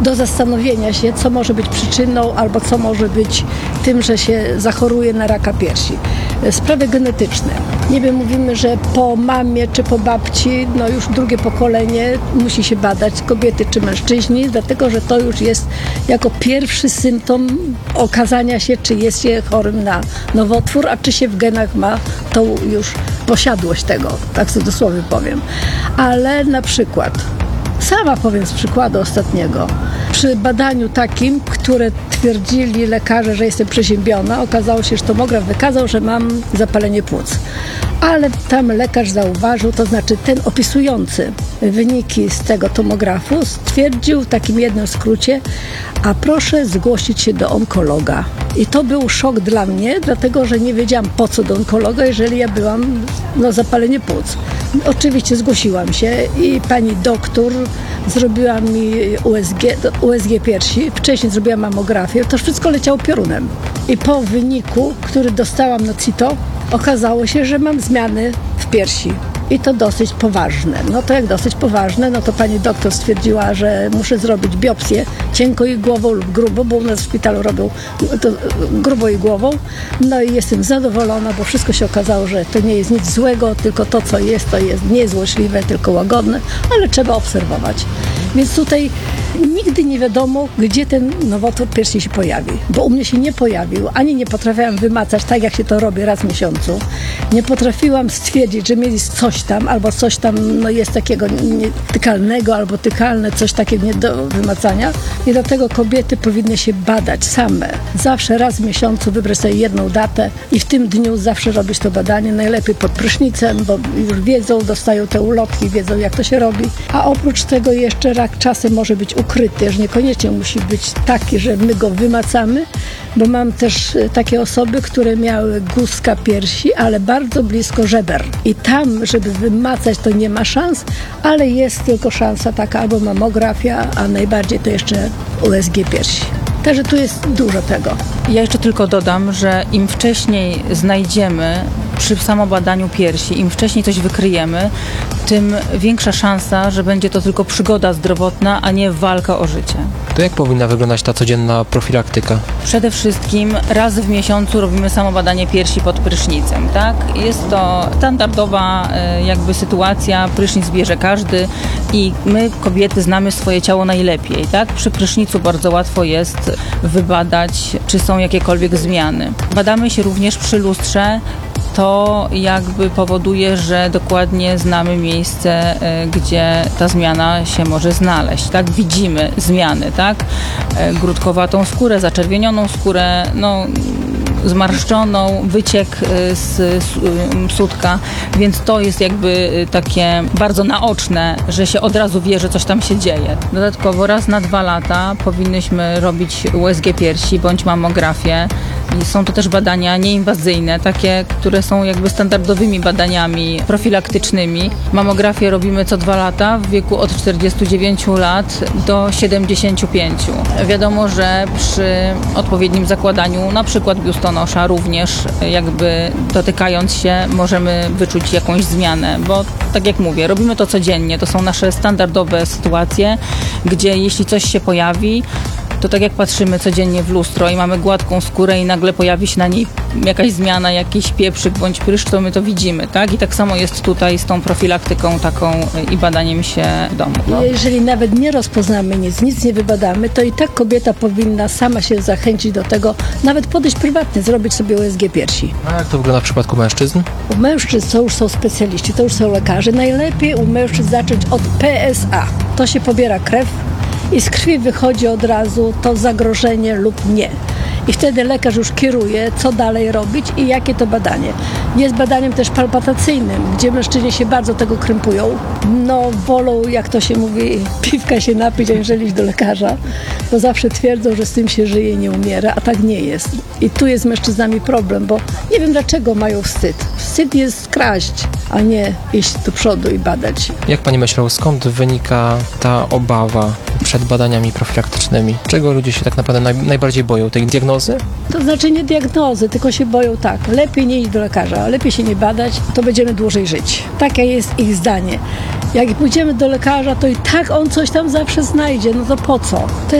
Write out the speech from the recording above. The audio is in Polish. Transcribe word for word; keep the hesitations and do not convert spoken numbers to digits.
do zastanowienia się, co może być przyczyną albo co może być tym, że się zachoruje na raka piersi. Sprawy genetyczne. Nie wiem, mówimy, że po mamie czy po babci, no już drugie pokolenie musi się badać, kobiety czy mężczyźni, dlatego że to już jest jako pierwszy symptom okazania się, czy jest się chorym na nowotwór, a czy się w genach ma tą już posiadłość tego, tak sobie dosłownie powiem. Ale na przykład, sama powiem z przykładu ostatniego, przy badaniu takim, które twierdzili lekarze, że jestem przeziębiona, okazało się, że tomograf wykazał, że mam zapalenie płuc. Ale tam lekarz zauważył, to znaczy ten opisujący wyniki z tego tomografu stwierdził w takim jednym skrócie: a proszę zgłosić się do onkologa. I to był szok dla mnie, dlatego że nie wiedziałam, po co do onkologa, jeżeli ja byłam no, zapalenie płuc. Oczywiście zgłosiłam się i pani doktor zrobiła mi U S G, U S G piersi, wcześniej zrobiłam mamografię, to wszystko leciało piorunem. I po wyniku, który dostałam na CITO, okazało się, że mam zmiany w piersi. I to dosyć poważne. No to jak dosyć poważne, no to pani doktor stwierdziła, że muszę zrobić biopsję cienkoigłową lub grubo, bo u nas w szpitalu robią to gruboigłową. No i jestem zadowolona, bo wszystko się okazało, że to nie jest nic złego, tylko to, co jest, to jest nie złośliwe, tylko łagodne, ale trzeba obserwować. Więc tutaj nigdy nie wiadomo, gdzie ten nowotwór piersi się pojawi, bo u mnie się nie pojawił, ani nie potrafiłam wymacać tak, jak się to robi raz w miesiącu. Nie potrafiłam stwierdzić, że mnie jest coś tam, albo coś tam no, jest takiego nietykalnego, albo tykalne, coś takiego nie do wymacania. I dlatego kobiety powinny się badać same. Zawsze raz w miesiącu wybrać sobie jedną datę i w tym dniu zawsze robić to badanie, najlepiej pod prysznicem, bo już wiedzą, dostają te ulotki, wiedzą, jak to się robi. A oprócz tego jeszcze rak czasem może być ukryty, że niekoniecznie musi być taki, że my go wymacamy, bo mam też takie osoby, które miały guzka piersi, ale bardzo blisko żeber. I tam, żeby wymacać, to nie ma szans, ale jest tylko szansa taka albo mamografia, a najbardziej to jeszcze U S G piersi. Także tu jest dużo tego. Ja jeszcze tylko dodam, że im wcześniej znajdziemy przy samobadaniu piersi, im wcześniej coś wykryjemy, tym większa szansa, że będzie to tylko przygoda zdrowotna, a nie walka o życie. To jak powinna wyglądać ta codzienna profilaktyka? Przede wszystkim raz w miesiącu robimy samobadanie piersi pod prysznicem, tak? Jest to standardowa jakby sytuacja, prysznic bierze każdy i my, kobiety, znamy swoje ciało najlepiej, tak? Przy prysznicu bardzo łatwo jest wybadać, czy są jakiekolwiek zmiany. Badamy się również przy lustrze. To jakby powoduje, że dokładnie znamy miejsce, gdzie ta zmiana się może znaleźć, tak? Widzimy zmiany, tak? Grudkowatą skórę, zaczerwienioną skórę, no, zmarszczoną, wyciek z sutka, więc to jest jakby takie bardzo naoczne, że się od razu wie, że coś tam się dzieje. Dodatkowo raz na dwa lata powinnyśmy robić U S G piersi bądź mamografię. I są to też badania nieinwazyjne, takie, które są jakby standardowymi badaniami profilaktycznymi. Mamografię robimy co dwa lata w wieku od czterdziestu dziewięciu lat do siedemdziesięciu pięciu. Wiadomo, że przy odpowiednim zakładaniu, na przykład biustonosza, również jakby dotykając się możemy wyczuć jakąś zmianę, bo tak jak mówię, robimy to codziennie. To są nasze standardowe sytuacje, gdzie jeśli coś się pojawi, to tak jak patrzymy codziennie w lustro i mamy gładką skórę i nagle pojawi się na niej jakaś zmiana, jakiś pieprzyk bądź pryszcz, to my to widzimy, tak? I tak samo jest tutaj z tą profilaktyką taką i badaniem się w domu. No. Jeżeli nawet nie rozpoznamy nic, nic nie wybadamy, to i tak kobieta powinna sama się zachęcić do tego, nawet podejść prywatnie, zrobić sobie U S G piersi. A jak to wygląda w przypadku mężczyzn? U mężczyzn to już są specjaliści, to już są lekarze. Najlepiej u mężczyzn zacząć od P S A. To się pobiera krew i z krwi wychodzi od razu to zagrożenie lub nie. I wtedy lekarz już kieruje, co dalej robić i jakie to badanie. Jest badaniem też palpatacyjnym, gdzie mężczyźni się bardzo tego krępują. No wolą, jak to się mówi, piwka się napić, aniżeli iść do lekarza, bo zawsze twierdzą, że z tym się żyje i nie umiera, a tak nie jest. I tu jest z mężczyznami problem, bo nie wiem, dlaczego mają wstyd. Wstyd jest kraść, a nie iść do przodu i badać. Jak pani myślą, skąd wynika ta obawa przed badaniami profilaktycznymi? Czego ludzie się tak naprawdę naj, najbardziej boją? Tej diagnozy? To znaczy nie diagnozy, tylko się boją tak. Lepiej nie iść do lekarza, lepiej się nie badać, to będziemy dłużej żyć. Takie jest ich zdanie. Jak pójdziemy do lekarza, to i tak on coś tam zawsze znajdzie. No to po co? To